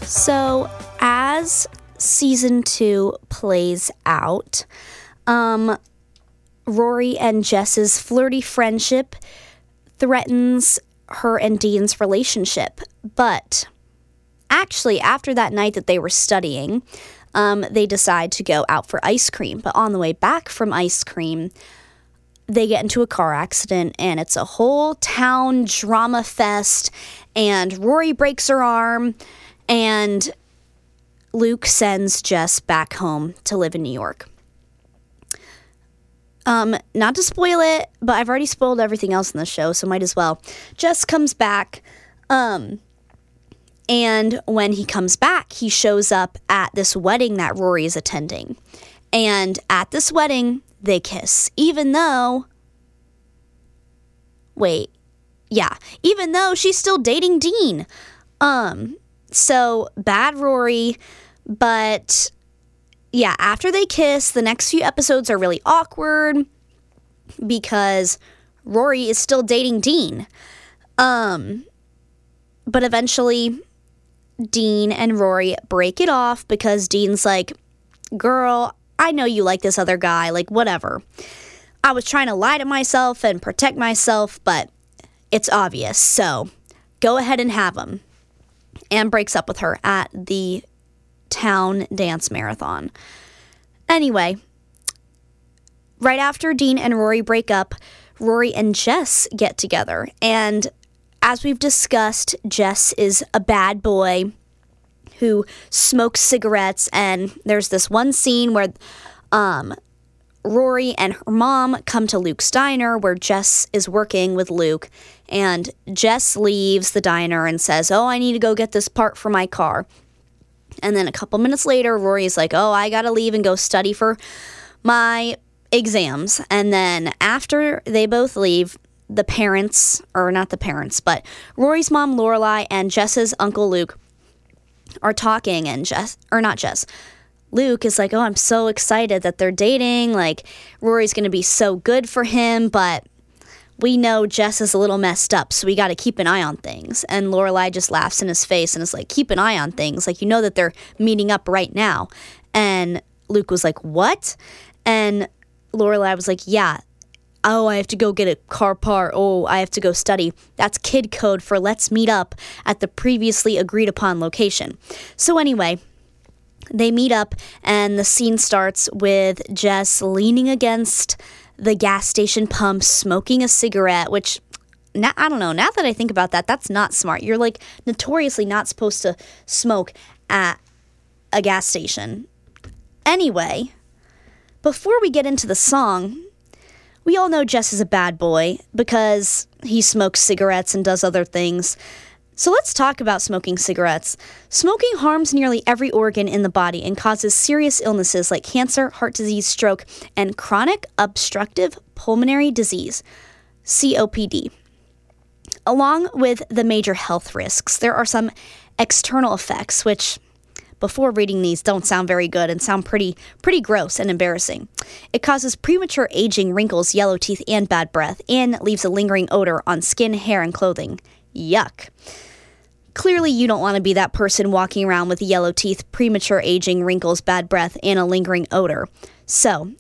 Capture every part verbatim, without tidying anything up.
So, as season two plays out, um, Rory and Jess's flirty friendship threatens her and Dean's relationship. But actually, after that night that they were studying, um, they decide to go out for ice cream. But on the way back from ice cream, they get into a car accident, and it's a whole town drama fest, and Rory breaks her arm, and Luke sends Jess back home to live in New York. Um, not to spoil it, but I've already spoiled everything else in the show, so might as well. Jess comes back, um, and when he comes back, he shows up at this wedding that Rory is attending. And at this wedding, they kiss, even though, wait, yeah, even though she's still dating Dean. Um, so bad Rory, but yeah, after they kiss, the next few episodes are really awkward because Rory is still dating Dean. Um, but eventually, Dean and Rory break it off because Dean's like, girl, I know you like this other guy, like, whatever. I was trying to lie to myself and protect myself, but it's obvious, so go ahead and have him. And breaks up with her at the town dance marathon. Anyway, right after Dean and Rory break up, Rory and Jess get together. And as we've discussed, Jess is a bad boy who smokes cigarettes. And there's this one scene where um, Rory and her mom come to Luke's diner where Jess is working with Luke. And Jess leaves the diner and says, oh, I need to go get this part for my car. And then a couple minutes later, Rory's like, oh, I gotta leave and go study for my exams. And then after they both leave, the parents, or not the parents, but Rory's mom, Lorelai, and Jess's uncle, Luke, are talking. And Jess, or not Jess, Luke is like, oh, I'm so excited that they're dating. Like, Rory's gonna be so good for him, but we know Jess is a little messed up, so we got to keep an eye on things. And Lorelai just laughs in his face and is like, keep an eye on things. Like, you know that they're meeting up right now. And Luke was like, what? And Lorelai was like, yeah. Oh, I have to go get a car part. Oh, I have to go study. That's kid code for let's meet up at the previously agreed upon location. So anyway, they meet up and the scene starts with Jess leaning against the gas station pump, smoking a cigarette, which, now, I don't know, now that I think about that, that's not smart. You're, like, notoriously not supposed to smoke at a gas station. Anyway, before we get into the song, we all know Jess is a bad boy because he smokes cigarettes and does other things. So let's talk about smoking cigarettes. Smoking harms nearly every organ in the body and causes serious illnesses like cancer, heart disease, stroke, and chronic obstructive pulmonary disease, C O P D. Along with the major health risks, there are some external effects, which, before reading these, don't sound very good and sound pretty, pretty gross and embarrassing. It causes premature aging, wrinkles, yellow teeth, and bad breath, and leaves a lingering odor on skin, hair, and clothing. Yuck. Clearly, you don't want to be that person walking around with yellow teeth, premature aging, wrinkles, bad breath, and a lingering odor. So,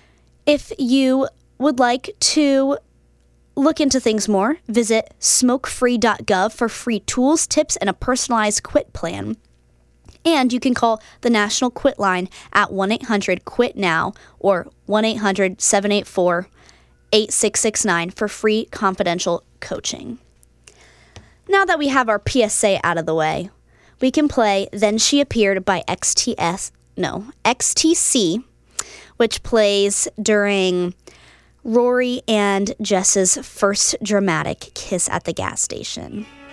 if you would like to look into things more, visit smoke free dot gov for free tools, tips, and a personalized quit plan. And you can call the National Quit Line at one eight hundred quit now or one eight hundred seven eight four eight six six nine for free confidential coaching. Now that we have our P S A out of the way, we can play Then She Appeared by X T S, no, X T C, which plays during Rory and Jess's first dramatic kiss at the gas station.